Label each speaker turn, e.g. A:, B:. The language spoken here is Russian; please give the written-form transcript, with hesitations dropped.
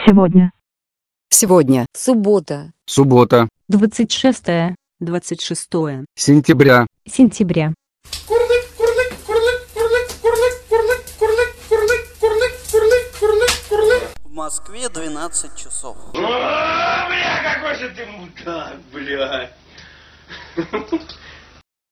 A: Сегодня.
B: Сегодня.
C: Суббота.
D: Суббота.
A: 26
D: Сентября.
A: сентября.
E: В Москве 12 часов.
F: Бля, какой же ты мудак, блядь.